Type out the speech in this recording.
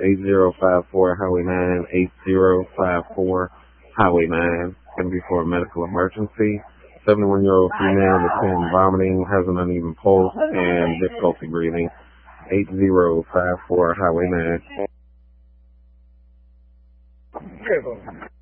8054 Highway 9, 8054 Highway 9. It's going to be for a medical emergency. 71-year-old female that's been vomiting, has an uneven pulse, and difficulty breathing. 8054 Highway 9.